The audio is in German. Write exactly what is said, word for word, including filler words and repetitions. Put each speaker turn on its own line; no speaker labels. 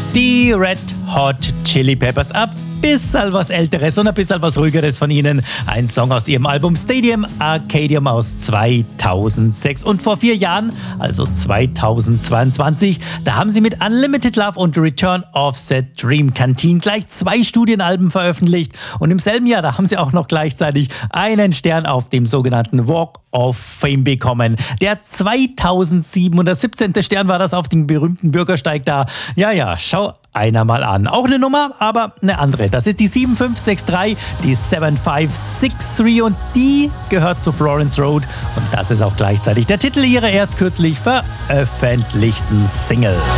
Die Red Hot Chili Peppers. Ein bisschen was Älteres und ein bisschen was Ruhigeres von ihnen. Ein Song aus ihrem Album Stadium Arcadium aus zweitausendsechs. Und vor vier Jahren, also zweitausendzweiundzwanzig, da haben sie mit Unlimited Love und Return of the Dream Canteen gleich zwei Studienalben veröffentlicht. Und im selben Jahr, da haben sie auch noch gleichzeitig einen Stern auf dem sogenannten Walk of Fame bekommen. Der zweitausendsieben und der siebzehnte Stern war das auf dem berühmten Bürgersteig da. Ja, ja, schau einer mal an. Auch eine Nummer, aber eine andere. Das ist die sieben fünf sechs drei, die sieben fünf sechs drei und die gehört zu Florence Road und das ist auch gleichzeitig der Titel ihrer erst kürzlich veröffentlichten Single.